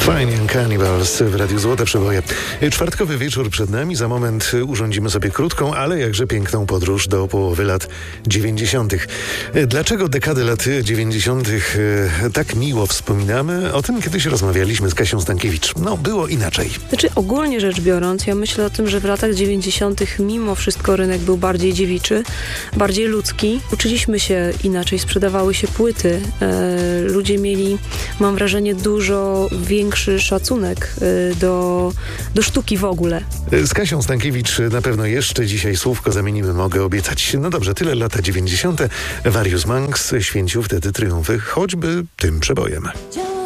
Fajnie, Cannibals w Radiu Złote Przeboje. Czwartkowy wieczór przed nami. Za moment urządzimy sobie krótką, ale jakże piękną podróż do połowy lat 90. Dlaczego dekadę lat 90. tak miło wspominamy? O tym kiedyś rozmawialiśmy z Kasią Stankiewicz. No, było inaczej. Znaczy, ogólnie rzecz biorąc, ja myślę o tym, że w latach 90. mimo wszystko rynek był bardziej dziewiczy, bardziej ludzki. Uczyliśmy się inaczej, sprzedawały się płyty. Ludzie mieli, mam wrażenie, dużo większy szacunek do sztuki w ogóle. Z Kasią Stankiewicz na pewno jeszcze dzisiaj słówko zamienimy, mogę obiecać. No dobrze, tyle lata 90. Various Monks święcił wtedy triumfy choćby tym przebojem.